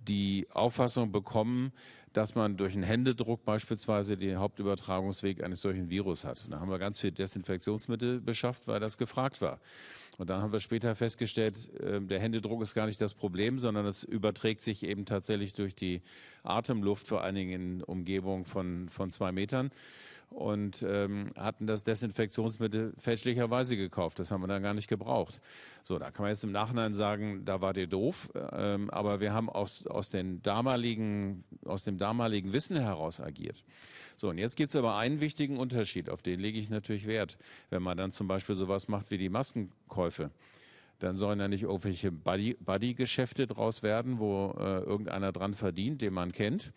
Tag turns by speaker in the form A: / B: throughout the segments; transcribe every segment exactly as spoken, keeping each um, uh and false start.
A: die Auffassung bekommen, dass man durch einen Händedruck beispielsweise den Hauptübertragungsweg eines solchen Virus hat. Und da haben wir ganz viel Desinfektionsmittel beschafft, weil das gefragt war. Und dann haben wir später festgestellt, der Händedruck ist gar nicht das Problem, sondern es überträgt sich eben tatsächlich durch die Atemluft, vor allen Dingen in Umgebung von, von zwei Metern. Und ähm, hatten das Desinfektionsmittel fälschlicherweise gekauft. Das haben wir dann gar nicht gebraucht. So, da kann man jetzt im Nachhinein sagen, da wart ihr doof. Ähm, aber wir haben aus, aus, den damaligen, aus dem damaligen Wissen heraus agiert. So, und jetzt gibt es aber einen wichtigen Unterschied, auf den lege ich natürlich Wert. Wenn man dann zum Beispiel sowas macht wie die Maskenkäufe, dann sollen ja nicht irgendwelche Buddy, Buddy-Geschäfte draus werden, wo äh, irgendeiner dran verdient, den man kennt.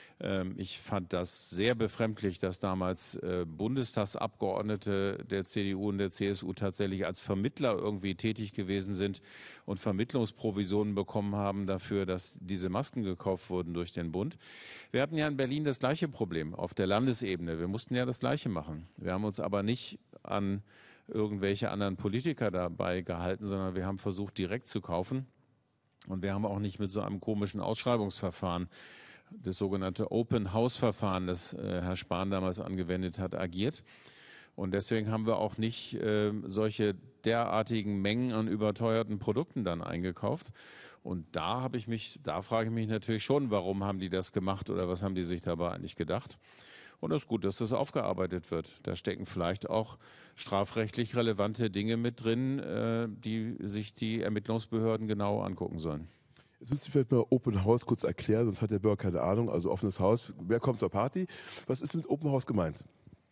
A: Ich fand das sehr befremdlich, dass damals äh, Bundestagsabgeordnete der C D U und der C S U tatsächlich als Vermittler irgendwie tätig gewesen sind und Vermittlungsprovisionen bekommen haben dafür, dass diese Masken gekauft wurden durch den Bund. Wir hatten ja in Berlin das gleiche Problem auf der Landesebene. Wir mussten ja das Gleiche machen. Wir haben uns aber nicht an irgendwelche anderen Politiker dabei gehalten, sondern wir haben versucht, direkt zu kaufen. Und wir haben auch nicht mit so einem komischen Ausschreibungsverfahren, das sogenannte Open-House-Verfahren, das äh, Herr Spahn damals angewendet hat, agiert. Und deswegen haben wir auch nicht äh, solche derartigen Mengen an überteuerten Produkten dann eingekauft. Und da habe ich mich, da frage ich mich natürlich schon, warum haben die das gemacht oder was haben die sich dabei eigentlich gedacht? Und es ist gut, dass das aufgearbeitet wird. Da stecken vielleicht auch strafrechtlich relevante Dinge mit drin, äh, die sich die Ermittlungsbehörden genau angucken sollen.
B: Jetzt müsst ihr vielleicht mal Open House kurz erklären, sonst hat der Bürger keine Ahnung. Also offenes Haus, wer kommt zur Party? Was ist mit Open House gemeint?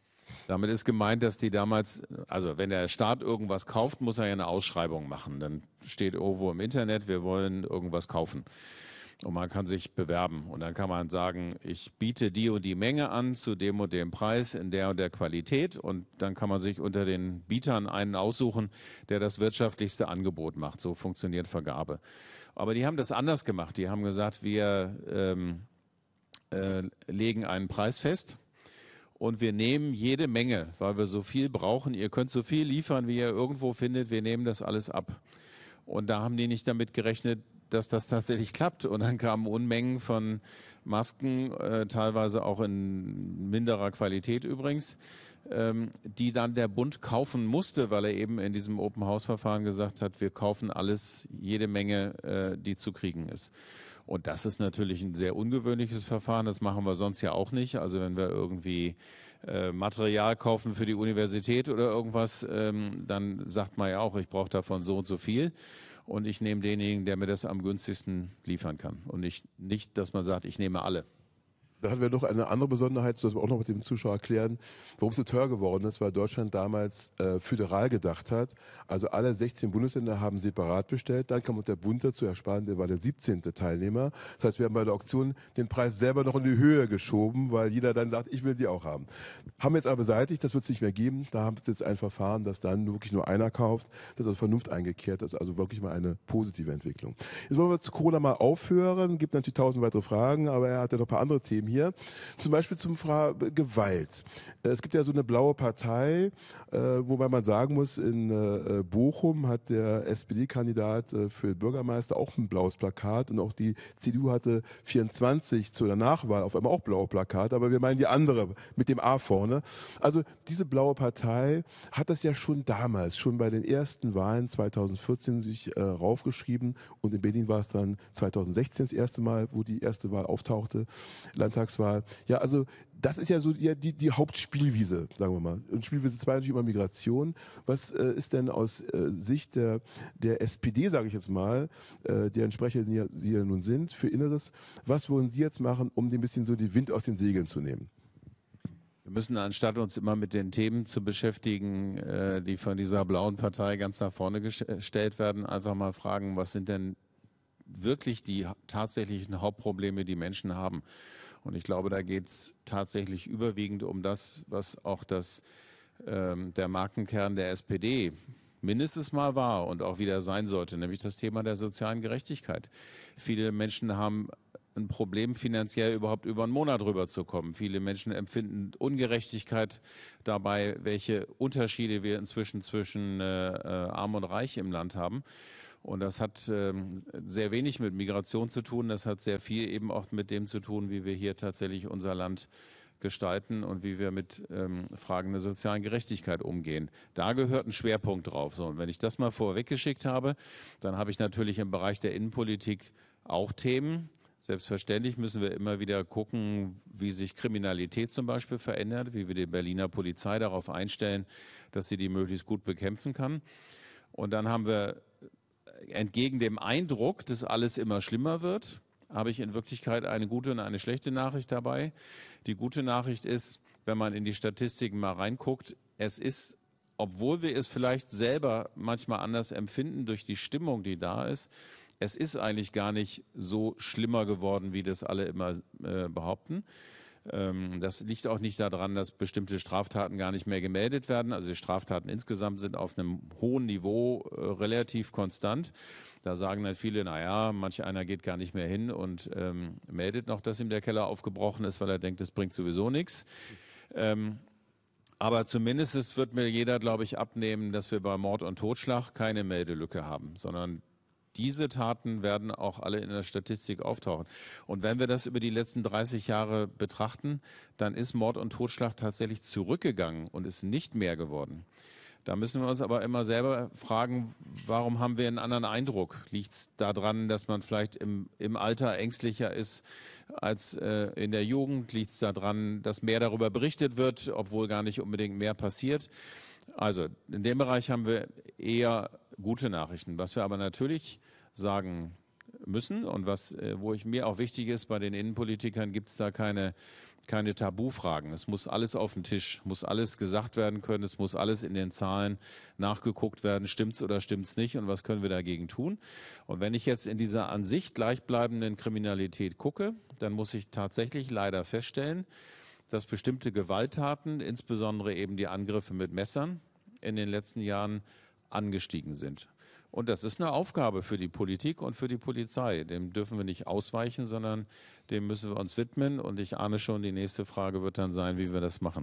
A: Damit ist gemeint, dass die damals, also wenn der Staat irgendwas kauft, muss er ja eine Ausschreibung machen. Dann steht irgendwo im Internet, wir wollen irgendwas kaufen. Und man kann sich bewerben. Und dann kann man sagen, ich biete die und die Menge an zu dem und dem Preis in der und der Qualität. Und dann kann man sich unter den Bietern einen aussuchen, der das wirtschaftlichste Angebot macht. So funktioniert Vergabe. Aber die haben das anders gemacht. Die haben gesagt, wir ähm, äh, legen einen Preis fest und wir nehmen jede Menge, weil wir so viel brauchen. Ihr könnt so viel liefern, wie ihr irgendwo findet. Wir nehmen das alles ab. Und da haben die nicht damit gerechnet, dass das tatsächlich klappt. Und dann kamen Unmengen von Masken, äh, teilweise auch in minderer Qualität übrigens, ähm, die dann der Bund kaufen musste, weil er eben in diesem Open-House-Verfahren gesagt hat, wir kaufen alles, jede Menge, äh, die zu kriegen ist. Und das ist natürlich ein sehr ungewöhnliches Verfahren, das machen wir sonst ja auch nicht. Also wenn wir irgendwie äh, Material kaufen für die Universität oder irgendwas, ähm, dann sagt man ja auch, ich brauche davon so und so viel. Und ich nehme denjenigen, der mir das am günstigsten liefern kann. Und nicht, nicht, dass man sagt, ich nehme alle.
B: Da hatten wir noch eine andere Besonderheit, das wir auch noch mit dem Zuschauer erklären, warum es so teuer geworden ist, weil Deutschland damals äh, föderal gedacht hat. Also alle sechzehn Bundesländer haben separat bestellt, dann kam auch der Bund dazu, Herr Spahn, der war der siebzehnte Teilnehmer. Das heißt, wir haben bei der Auktion den Preis selber noch in die Höhe geschoben, weil jeder dann sagt, ich will die auch haben. Haben wir jetzt aber beseitigt, das wird es nicht mehr geben. Da haben wir jetzt ein Verfahren, das dann wirklich nur einer kauft, das also Vernunft eingekehrt ist, also wirklich mal eine positive Entwicklung. Jetzt wollen wir zu Corona mal aufhören, gibt natürlich tausend weitere Fragen, aber er hat ja noch ein paar andere Themen hier. Zum Beispiel zum Frage Gewalt. Es gibt ja so eine blaue Partei, äh, wobei man sagen muss, in äh, Bochum hat der S P D-Kandidat äh, für Bürgermeister auch ein blaues Plakat und auch die C D U hatte vierundzwanzig zu der Nachwahl auf einmal auch blaue Plakat, aber wir meinen die andere mit dem A vorne. Also diese blaue Partei hat das ja schon damals, schon bei den ersten Wahlen zweitausendvierzehn sich äh, raufgeschrieben und in Berlin war es dann zweitausendsechzehn das erste Mal, wo die erste Wahl auftauchte, Landtagswahl. Ja, also das ist ja so die, die, die Hauptspielwiese, sagen wir mal. Und Spielwiese zwei natürlich immer Migration. Was äh, ist denn aus äh, Sicht der, der S P D, sage ich jetzt mal, äh, deren Sprecher Sie ja, Sie ja nun sind, für Inneres, was wollen Sie jetzt machen, um ein bisschen so den Wind aus den Segeln zu nehmen?
A: Wir müssen, anstatt uns immer mit den Themen zu beschäftigen, äh, die von dieser blauen Partei ganz nach vorne gestellt werden, einfach mal fragen, was sind denn wirklich die tatsächlichen Hauptprobleme, die Menschen haben. Und ich glaube, da geht es tatsächlich überwiegend um das, was auch das, ähm, der Markenkern der S P D mindestens mal war und auch wieder sein sollte, nämlich das Thema der sozialen Gerechtigkeit. Viele Menschen haben ein Problem, finanziell überhaupt über einen Monat rüberzukommen. Viele Menschen empfinden Ungerechtigkeit dabei, welche Unterschiede wir inzwischen zwischen äh, Arm und Reich im Land haben. Und das hat ähm, sehr wenig mit Migration zu tun. Das hat sehr viel eben auch mit dem zu tun, wie wir hier tatsächlich unser Land gestalten und wie wir mit ähm, Fragen der sozialen Gerechtigkeit umgehen. Da gehört ein Schwerpunkt drauf. So, und wenn ich das mal vorweggeschickt habe, dann habe ich natürlich im Bereich der Innenpolitik auch Themen. Selbstverständlich müssen wir immer wieder gucken, wie sich Kriminalität zum Beispiel verändert, wie wir die Berliner Polizei darauf einstellen, dass sie die möglichst gut bekämpfen kann. Und dann haben wir entgegen dem Eindruck, dass alles immer schlimmer wird, habe ich in Wirklichkeit eine gute und eine schlechte Nachricht dabei. Die gute Nachricht ist, wenn man in die Statistiken mal reinguckt, es ist, obwohl wir es vielleicht selber manchmal anders empfinden durch die Stimmung, die da ist, es ist eigentlich gar nicht so schlimmer geworden, wie das alle immer äh, behaupten. Ähm, das liegt auch nicht daran, dass bestimmte Straftaten gar nicht mehr gemeldet werden. Also die Straftaten insgesamt sind auf einem hohen Niveau äh, relativ konstant. Da sagen dann viele, naja, manch einer geht gar nicht mehr hin und ähm, meldet noch, dass ihm der Keller aufgebrochen ist, weil er denkt, das bringt sowieso nichts. Ähm, aber zumindest wird mir jeder, glaube ich, abnehmen, dass wir bei Mord und Totschlag keine Meldelücke haben, sondern diese Taten werden auch alle in der Statistik auftauchen. Und wenn wir das über die letzten dreißig Jahre betrachten, dann ist Mord und Totschlag tatsächlich zurückgegangen und ist nicht mehr geworden. Da müssen wir uns aber immer selber fragen, warum haben wir einen anderen Eindruck? Liegt es daran, dass man vielleicht im, im Alter ängstlicher ist als äh, in der Jugend? Liegt es daran, dass mehr darüber berichtet wird, obwohl gar nicht unbedingt mehr passiert? Also in dem Bereich haben wir eher gute Nachrichten. Was wir aber natürlich sagen müssen und was, wo ich mir auch wichtig ist, bei den Innenpolitikern gibt es da keine, keine Tabufragen. Es muss alles auf den Tisch, muss alles gesagt werden können, es muss alles in den Zahlen nachgeguckt werden, stimmt's oder stimmt's nicht und was können wir dagegen tun. Und wenn ich jetzt in dieser an sich gleichbleibenden Kriminalität gucke, dann muss ich tatsächlich leider feststellen, dass bestimmte Gewalttaten, insbesondere eben die Angriffe mit Messern, in den letzten Jahren angestiegen sind. Und das ist eine Aufgabe für die Politik und für die Polizei. Dem dürfen wir nicht ausweichen, sondern dem müssen wir uns widmen. Und ich ahne schon, die nächste Frage wird dann sein, wie wir das machen.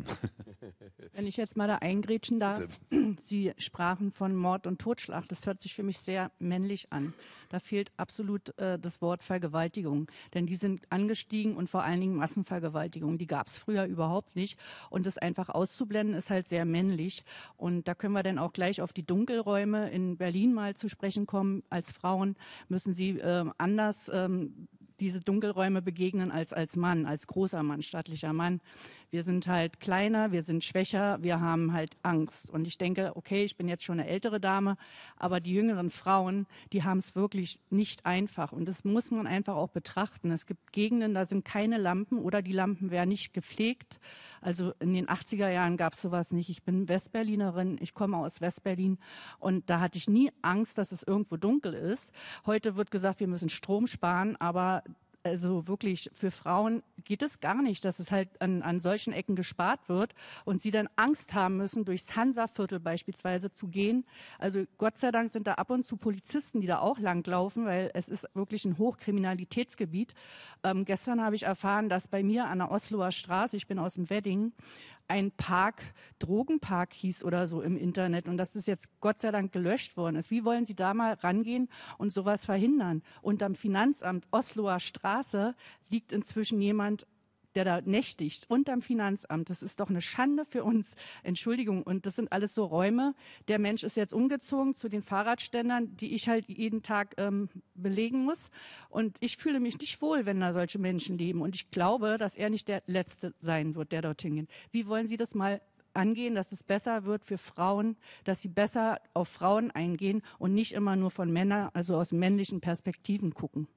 C: Wenn ich jetzt mal da eingrätschen darf, Sie sprachen von Mord und Totschlag. Das hört sich für mich sehr männlich an. Da fehlt absolut äh, das Wort Vergewaltigung. Denn die sind angestiegen und vor allen Dingen Massenvergewaltigung. Die gab es früher überhaupt nicht. Und das einfach auszublenden, ist halt sehr männlich. Und da können wir dann auch gleich auf die Dunkelräume in Berlin mal zu sprechen kommen. Als Frauen müssen sie äh, anders ähm, diese Dunkelräume begegnen als als Mann, als großer Mann, stattlicher Mann. Wir sind halt kleiner, wir sind schwächer, wir haben halt Angst. Und ich denke, okay, ich bin jetzt schon eine ältere Dame, aber die jüngeren Frauen, die haben es wirklich nicht einfach. Und das muss man einfach auch betrachten. Es gibt Gegenden, da sind keine Lampen oder die Lampen werden nicht gepflegt. Also in den achtziger Jahren gab es sowas nicht. Ich bin Westberlinerin, ich komme aus Westberlin und da hatte ich nie Angst, dass es irgendwo dunkel ist. Heute wird gesagt, wir müssen Strom sparen, aber also wirklich für Frauen geht es gar nicht, dass es halt an, an solchen Ecken gespart wird und sie dann Angst haben müssen, durchs Hansa-Viertel beispielsweise zu gehen. Also Gott sei Dank sind da ab und zu Polizisten, die da auch langlaufen, weil es ist wirklich ein Hochkriminalitätsgebiet. Ähm, gestern habe ich erfahren, dass bei mir an der Osloer Straße, ich bin aus dem Wedding, ein Park, Drogenpark hieß oder so im Internet und dass das jetzt Gott sei Dank gelöscht worden ist. Wie wollen Sie da mal rangehen und sowas verhindern? Unterm Finanzamt Osloer Straße liegt inzwischen jemand, der da nächtigt, unterm Finanzamt. Das ist doch eine Schande für uns. Entschuldigung. Und das sind alles so Räume. Der Mensch ist jetzt umgezogen zu den Fahrradständern, die ich halt jeden Tag ähm, belegen muss. Und ich fühle mich nicht wohl, wenn da solche Menschen leben. Und ich glaube, dass er nicht der Letzte sein wird, der dorthin geht. Wie wollen Sie das mal angehen, dass es besser wird für Frauen, dass sie besser auf Frauen eingehen und nicht immer nur von Männern, also aus männlichen Perspektiven gucken?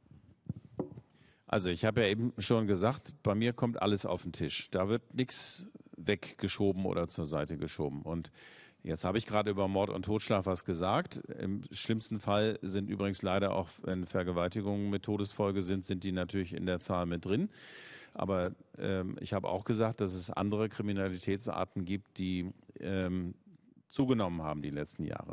A: Also ich habe ja eben schon gesagt, bei mir kommt alles auf den Tisch. Da wird nichts weggeschoben oder zur Seite geschoben. Und jetzt habe ich gerade über Mord und Totschlag was gesagt. Im schlimmsten Fall sind übrigens leider auch, wenn Vergewaltigungen mit Todesfolge sind, sind die natürlich in der Zahl mit drin. Aber ähm, ich habe auch gesagt, dass es andere Kriminalitätsarten gibt, die ähm, zugenommen haben die letzten Jahre.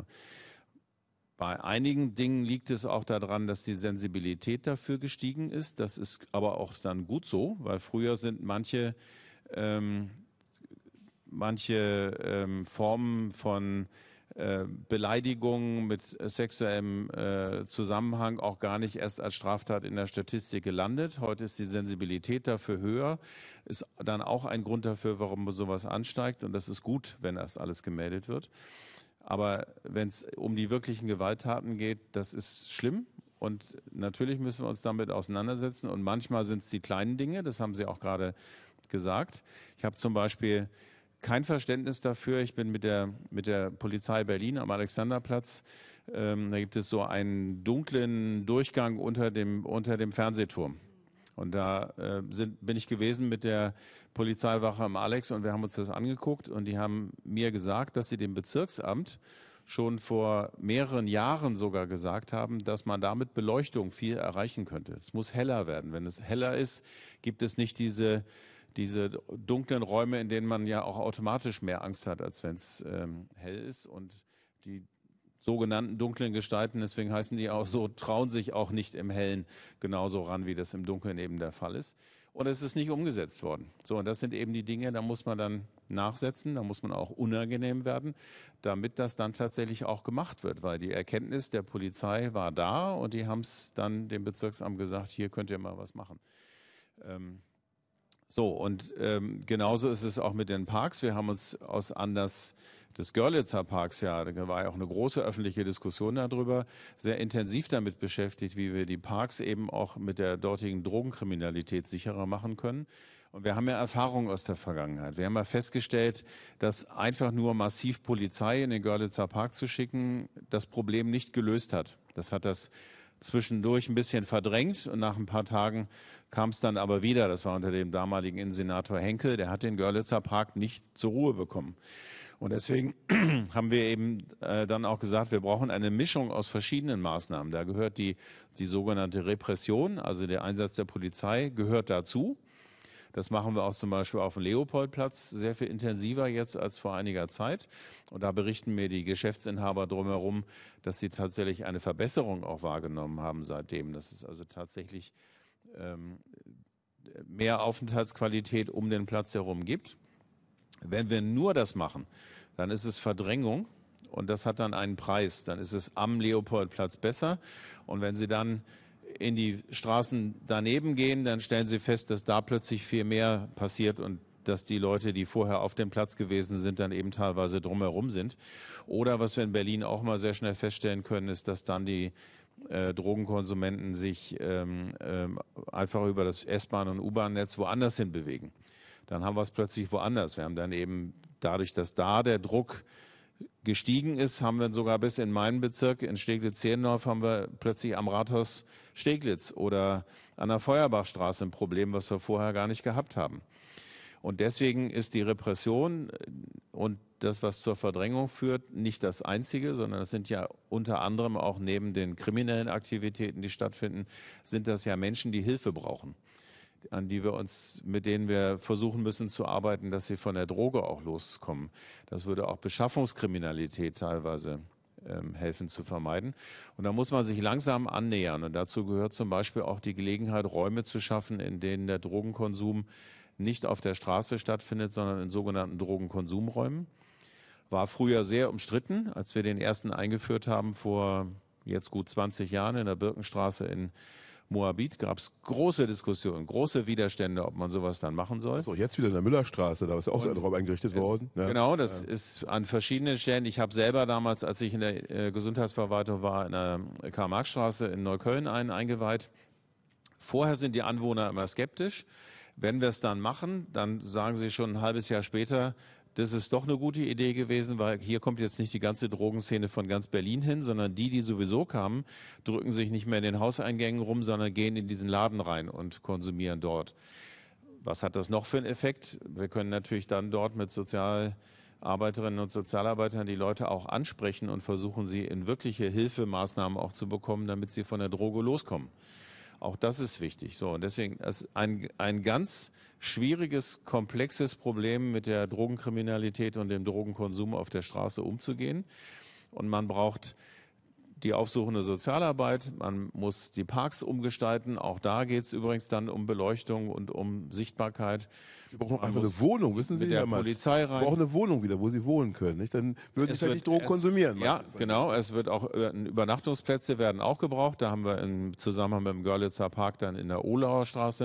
A: Bei einigen Dingen liegt es auch daran, dass die Sensibilität dafür gestiegen ist. Das ist aber auch dann gut so, weil früher sind manche, ähm, manche ähm, Formen von äh, Beleidigung mit sexuellem äh, Zusammenhang auch gar nicht erst als Straftat in der Statistik gelandet. Heute ist die Sensibilität dafür höher, ist dann auch ein Grund dafür, warum sowas ansteigt. Und das ist gut, wenn das alles gemeldet wird. Aber wenn es um die wirklichen Gewalttaten geht, das ist schlimm. Und natürlich müssen wir uns damit auseinandersetzen. Und manchmal sind es die kleinen Dinge, das haben Sie auch gerade gesagt. Ich habe zum Beispiel kein Verständnis dafür. Ich bin mit der, mit der Polizei Berlin am Alexanderplatz. Ähm, da gibt es so einen dunklen Durchgang unter dem, unter dem Fernsehturm. Und da äh, sind, bin ich gewesen mit der Polizeiwache am Alex und wir haben uns das angeguckt. Und die haben mir gesagt, dass sie dem Bezirksamt schon vor mehreren Jahren sogar gesagt haben, dass man damit Beleuchtung viel erreichen könnte. Es muss heller werden. Wenn es heller ist, gibt es nicht diese, diese dunklen Räume, in denen man ja auch automatisch mehr Angst hat, als wenn es ähm, hell ist. Und die sogenannten dunklen Gestalten, deswegen heißen die auch so, trauen sich auch nicht im Hellen genauso ran, wie das im Dunkeln eben der Fall ist. Und es ist nicht umgesetzt worden. So, und das sind eben die Dinge, da muss man dann nachsetzen, da muss man auch unangenehm werden, damit das dann tatsächlich auch gemacht wird. Weil die Erkenntnis der Polizei war da und die haben es dann dem Bezirksamt gesagt, hier könnt ihr mal was machen. Ähm, so, und ähm, genauso ist es auch mit den Parks. Wir haben uns aus Anlass des Görlitzer Parks, ja, da war ja auch eine große öffentliche Diskussion darüber, sehr intensiv damit beschäftigt, wie wir die Parks eben auch mit der dortigen Drogenkriminalität sicherer machen können. Und wir haben ja Erfahrungen aus der Vergangenheit. Wir haben ja festgestellt, dass einfach nur massiv Polizei in den Görlitzer Park zu schicken, das Problem nicht gelöst hat. Das hat das zwischendurch ein bisschen verdrängt und nach ein paar Tagen kam es dann aber wieder. Das war unter dem damaligen Innensenator Henkel, der hat den Görlitzer Park nicht zur Ruhe bekommen. Und deswegen haben wir eben äh, dann auch gesagt, wir brauchen eine Mischung aus verschiedenen Maßnahmen. Da gehört die, die sogenannte Repression, also der Einsatz der Polizei, gehört dazu. Das machen wir auch zum Beispiel auf dem Leopoldplatz sehr viel intensiver jetzt als vor einiger Zeit. Und da berichten mir die Geschäftsinhaber drumherum, dass sie tatsächlich eine Verbesserung auch wahrgenommen haben seitdem. Dass es also tatsächlich ähm, mehr Aufenthaltsqualität um den Platz herum gibt. Wenn wir nur das machen, dann ist es Verdrängung und das hat dann einen Preis. Dann ist es am Leopoldplatz besser. Und wenn Sie dann in die Straßen daneben gehen, dann stellen Sie fest, dass da plötzlich viel mehr passiert und dass die Leute, die vorher auf dem Platz gewesen sind, dann eben teilweise drumherum sind. Oder was wir in Berlin auch mal sehr schnell feststellen können, ist, dass dann die äh, Drogenkonsumenten sich ähm, äh, einfach über das S-Bahn- und U-Bahn-Netz woanders hin bewegen. Dann haben wir es plötzlich woanders. Wir haben dann eben dadurch, dass da der Druck gestiegen ist, haben wir sogar bis in meinen Bezirk, in Steglitz-Zehlendorf, haben wir plötzlich am Rathaus Steglitz oder an der Feuerbachstraße ein Problem, was wir vorher gar nicht gehabt haben. Und deswegen ist die Repression und das, was zur Verdrängung führt, nicht das Einzige, sondern es sind ja unter anderem auch neben den kriminellen Aktivitäten, die stattfinden, sind das ja Menschen, die Hilfe brauchen, an die wir uns, mit denen wir versuchen müssen zu arbeiten, dass sie von der Droge auch loskommen. Das würde auch Beschaffungskriminalität teilweise ähm, helfen zu vermeiden. Und da muss man sich langsam annähern. Und dazu gehört zum Beispiel auch die Gelegenheit, Räume zu schaffen, in denen der Drogenkonsum nicht auf der Straße stattfindet, sondern in sogenannten Drogenkonsumräumen. War früher sehr umstritten, als wir den ersten eingeführt haben vor jetzt gut zwanzig Jahren in der Birkenstraße in Moabit, gab es große Diskussionen, große Widerstände, ob man sowas dann machen soll.
B: So, jetzt wieder in der Müllerstraße, da ist auch so ein Raum eingerichtet
A: es,
B: worden. Ja.
A: Genau, das
B: ja.
A: ist an verschiedenen Stellen. Ich habe selber damals, als ich in der äh, Gesundheitsverwaltung war, in der Karl-Marx-Straße in Neukölln einen eingeweiht. Vorher sind die Anwohner immer skeptisch. Wenn wir es dann machen, dann sagen sie schon ein halbes Jahr später, das ist doch eine gute Idee gewesen, weil hier kommt jetzt nicht die ganze Drogenszene von ganz Berlin hin, sondern die, die sowieso kamen, drücken sich nicht mehr in den Hauseingängen rum, sondern gehen in diesen Laden rein und konsumieren dort. Was hat das noch für einen Effekt? Wir können natürlich dann dort mit Sozialarbeiterinnen und Sozialarbeitern die Leute auch ansprechen und versuchen, sie in wirkliche Hilfemaßnahmen auch zu bekommen, damit sie von der Droge loskommen. Auch das ist wichtig. So, und deswegen ist ein, ein ganz schwieriges, komplexes Problem mit der Drogenkriminalität und dem Drogenkonsum auf der Straße umzugehen. Und man braucht die aufsuchende Sozialarbeit, man muss die Parks umgestalten. Auch da geht es übrigens dann um Beleuchtung und um Sichtbarkeit.
B: Wir brauchen auch einfach eine Wohnung, wissen Sie?
A: Mit der
B: damals.
A: Polizei rein.
B: Wir brauchen eine Wohnung wieder, wo Sie wohnen können. Nicht? Dann würden Sie vielleicht Drogen konsumieren.
A: Ja, genau. Es wird auch Übernachtungsplätze werden auch gebraucht. Da haben wir im Zusammenhang mit dem Görlitzer Park dann in der Ohlauer Straße